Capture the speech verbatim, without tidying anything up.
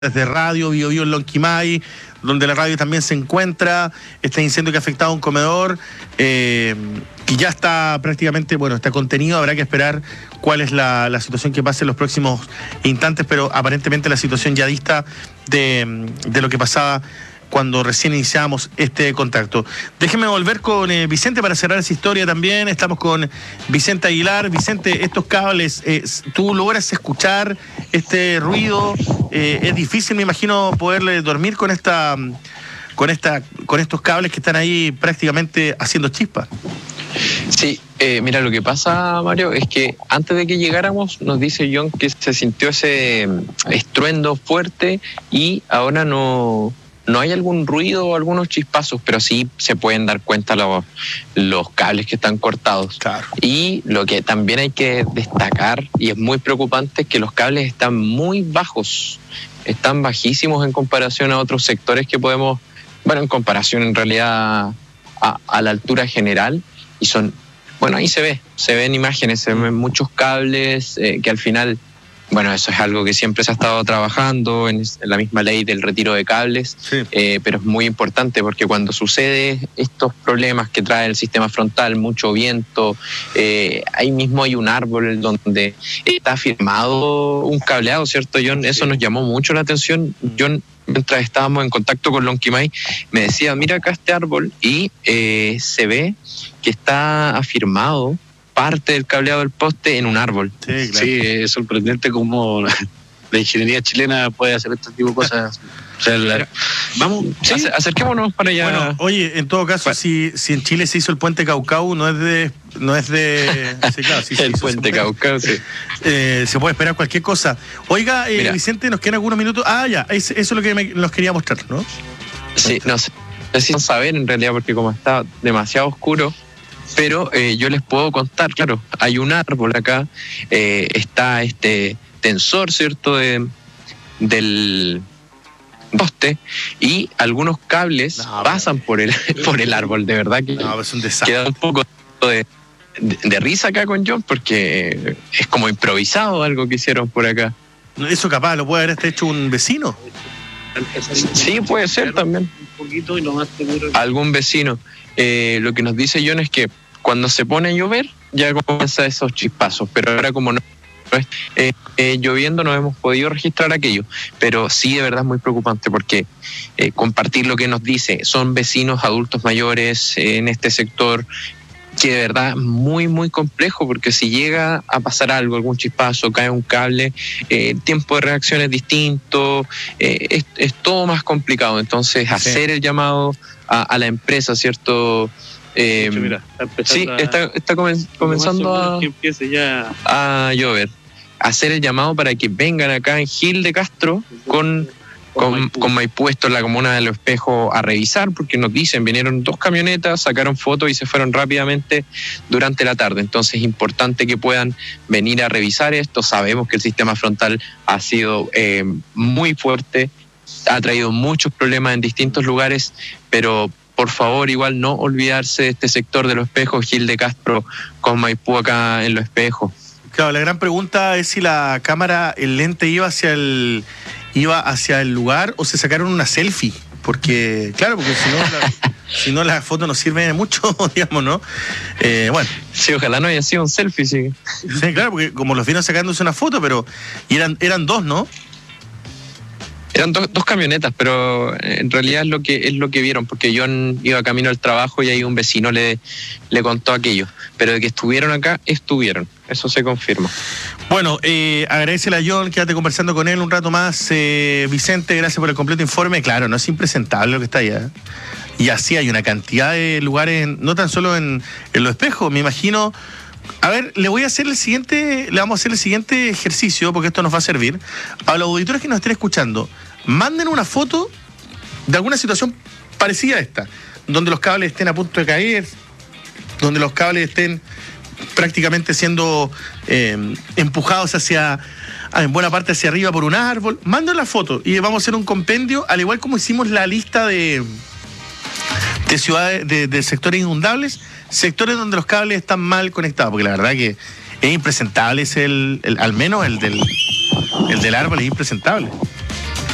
Desde Radio Bio Bio en Lonquimay, donde la radio también se encuentra, este incendio que ha afectado a un comedor, eh, que ya está prácticamente, bueno, está contenido. Habrá que esperar cuál es la, la situación que pase en los próximos instantes, pero aparentemente la situación ya dista de, de lo que pasaba cuando recién iniciamos este contacto. Déjenme volver con eh, Vicente para cerrar esa historia también. Estamos con Vicente Aguilar. Vicente, estos cables, eh, ¿tú logras escuchar este ruido? Eh, es difícil, me imagino, poderle dormir con esta, con esta, con estos cables que están ahí prácticamente haciendo chispas. Sí, eh, mira, lo que pasa, Mario, es que antes de que llegáramos nos dice John que se sintió ese estruendo fuerte y ahora no... No hay algún ruido o algunos chispazos, pero sí se pueden dar cuenta los, los cables que están cortados. Claro. Y lo que también hay que destacar, y es muy preocupante, es que los cables están muy bajos, están bajísimos en comparación a otros sectores que podemos, bueno, en comparación en realidad a, a la altura general, y son, bueno, ahí se ve, se ven imágenes, se ven muchos cables eh, que al final... Bueno, eso es algo que siempre se ha estado trabajando en la misma ley del retiro de cables, sí. eh, pero es muy importante porque cuando sucede estos problemas que trae el sistema frontal, mucho viento, eh, ahí mismo hay un árbol donde está firmado un cableado, ¿cierto, John? Eso sí. Nos llamó mucho la atención. John, mientras estábamos en contacto con Lonquimay, me decía, mira acá este árbol y eh, se ve que está afirmado parte del cableado del poste en un árbol. Sí, claro. Sí, es sorprendente cómo la ingeniería chilena puede hacer este tipo de cosas. O sea, la... Vamos, sí, acerquémonos para allá. Bueno, oye, en todo caso, bueno. si, si en Chile se hizo el puente Caucau, no es de... No es de... Sí, claro, sí, el sí, puente Caucau, sí. Eh, se puede esperar cualquier cosa. Oiga, eh, Vicente, nos quedan algunos minutos. Ah, ya, eso es lo que me, nos quería mostrar, ¿no? Sí, no sé si saber en realidad, porque como está demasiado oscuro, pero eh, yo les puedo contar, claro, hay un árbol acá, eh, está este tensor, ¿cierto?, de, del poste, y algunos cables no, pasan por el, por el árbol, de verdad que no, es un desastre. Queda un poco de, de, de risa acá con John, porque es como improvisado algo que hicieron por acá. Eso capaz lo puede haber hecho un vecino. Sí, puede ser también. Un poquito y lo más seguro. Algún vecino. Eh, lo que nos dice John es que cuando se pone a llover ya comienza esos chispazos, pero ahora como no, no es eh, eh, lloviendo no hemos podido registrar aquello, pero sí de verdad es muy preocupante porque eh, compartir lo que nos dice, son vecinos adultos mayores eh, en este sector, que de verdad es muy muy complejo porque si llega a pasar algo, algún chispazo, cae un cable, eh, el tiempo de reacción es distinto, eh, es, es todo más complicado. Entonces sí. Hacer el llamado a, a la empresa, ¿cierto? Eh, hecho, mira, está sí, está, está comen, comenzando a, que empiece ya a llover. Hacer el llamado para que vengan acá en Gil de Castro con... Con, Maipú. con Maipú, esto en la comuna de Los Espejos, a revisar, porque nos dicen, vinieron dos camionetas, sacaron fotos y se fueron rápidamente durante la tarde. Entonces es importante que puedan venir a revisar esto. Sabemos que el sistema frontal ha sido eh, muy fuerte, ha traído muchos problemas en distintos lugares, pero por favor igual no olvidarse de este sector de Los Espejos, Gil de Castro con Maipú acá en Los Espejos. Claro, la gran pregunta es si la cámara, el lente iba hacia el... iba hacia el lugar o se sacaron una selfie, porque claro, porque si no la, si no la foto no sirve de mucho, digamos, ¿no? Eh, bueno. Sí, ojalá no haya sido un selfie, sí. Sí, claro, porque como los vieron sacándose una foto, pero y eran, eran dos, ¿no? Eran dos, dos camionetas, pero en realidad es lo que es lo que vieron, porque John iba camino al trabajo y ahí un vecino le, le contó aquello. Pero de que estuvieron acá, estuvieron. Eso se confirma. Bueno, eh, agradecele a John, quédate conversando con él un rato más. Eh, Vicente, gracias por el completo informe. Claro, no es impresentable lo que está allá. Y así hay una cantidad de lugares, no tan solo en, en Los Espejos, me imagino. A ver, le voy a hacer el siguiente, le vamos a hacer el siguiente ejercicio, porque esto nos va a servir. A los auditores que nos estén escuchando, manden una foto de alguna situación parecida a esta, donde los cables estén a punto de caer, donde los cables estén prácticamente siendo eh, empujados hacia, en buena parte hacia arriba por un árbol. Manden la foto y vamos a hacer un compendio, al igual como hicimos la lista de, de ciudades, de, de sectores inundables, sectores donde los cables están mal conectados, porque la verdad que es impresentable, es el, el al menos el del, el del árbol es impresentable.